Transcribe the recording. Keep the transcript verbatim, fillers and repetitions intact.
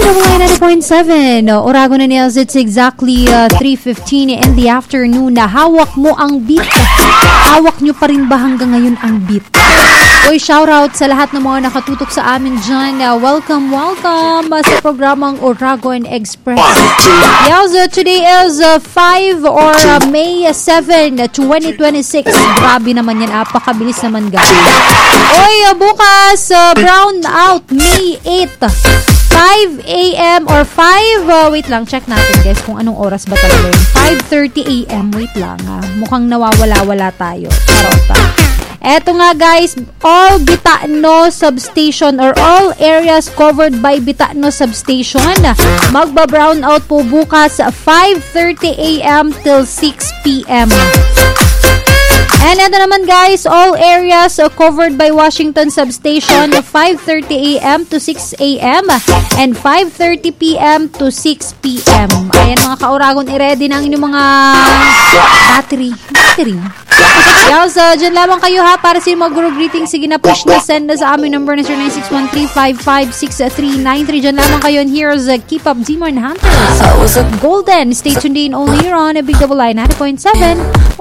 ninety point seven, Oragon and Nails. It's exactly uh, three fifteen in the afternoon na hawak mo ang beat. Hawak nyo pa rin ba hanggang ngayon ang beat? Uy, shoutout sa lahat ng mga nakatutok sa amin dyan. Uh, welcome, welcome uh, sa programang Oragon Express. Yes, uh, today is uh, five or uh, May seventh, twenty twenty-six. Grabe naman yan. Apakabilis naman, guys. Uy, uh, bukas, uh, brown out, May eighth. five a.m. or five, uh, wait lang, check natin guys kung anong oras ba talaga yun. five thirty a.m. Wait lang ha. Mukhang nawawala-wala tayo. Karota. Eto nga guys, all Bitano substation or all areas covered by Bitano substation, magba-brown out po bukas five thirty a.m. till six p.m. And ito naman guys, all areas uh, covered by Washington Substation, five thirty a.m. to six a.m. and five thirty p.m. to six p.m. Ayan mga ka-Oragon, i-ready na ang inyong mga battery. Battery. Yes, uh, dyan lamang kayo ha, para sa mga guru greetings. Sige na, push na, send na sa aming number na zero nine six one three five five six three nine three. Dyan lamang kayo, and here's uh, Keep Up Demon Hunters. Golden, stay tuned in only here on a Big Double I ninety point seven.